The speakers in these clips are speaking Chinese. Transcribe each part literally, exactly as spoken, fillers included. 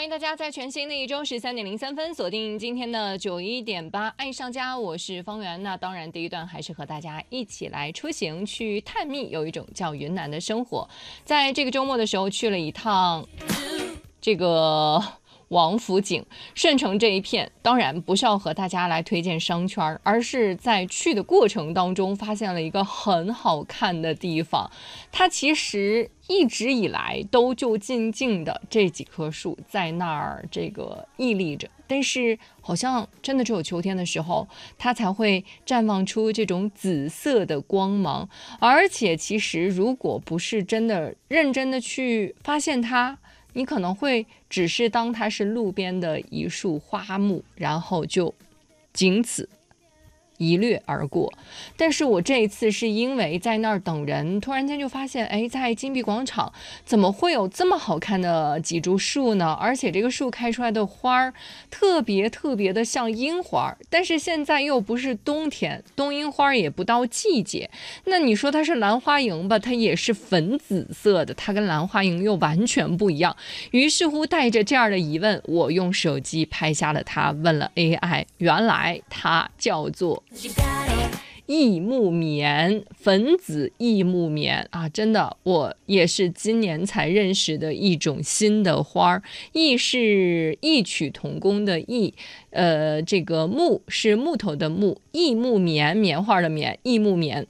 欢迎大家在全新的一周十三点零三分锁定今天的九一点八爱上家，我是方圆。那当然，第一段还是和大家一起来出行去探秘，有一种叫云南的生活。在这个周末的时候去了一趟这个王府井顺城这一片，当然不是要和大家来推荐商圈，而是在去的过程当中发现了一个很好看的地方。它其实一直以来都就静静的这几棵树在那儿这个屹立着，但是好像真的只有秋天的时候它才会绽放出这种紫色的光芒。而且其实如果不是真的认真的去发现它，你可能会只是当它是路边的一束花木，然后就仅此一掠而过。但是我这一次是因为在那儿等人，突然间就发现，哎，在金碧广场怎么会有这么好看的几株树呢？而且这个树开出来的花特别特别的像樱花，但是现在又不是冬天，冬樱花也不到季节。那你说它是兰花楹吧，它也是粉紫色的，它跟兰花楹又完全不一样。于是乎带着这样的疑问，我用手机拍下了它，问了 A I， 原来它叫做异木棉，粉紫异木棉啊！真的，我也是今年才认识的一种新的花。异是异曲同工的异，呃，这个木是木头的木，异木棉，棉花的棉，异木棉。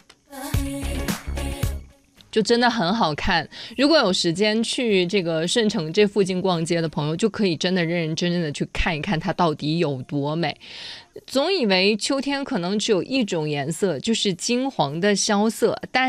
就真的很好看，如果有时间去这个顺城这附近逛街的朋友，就可以真的认认真真的去看一看它到底有多美。总以为秋天可能只有一种颜色，就是金黄的萧瑟，但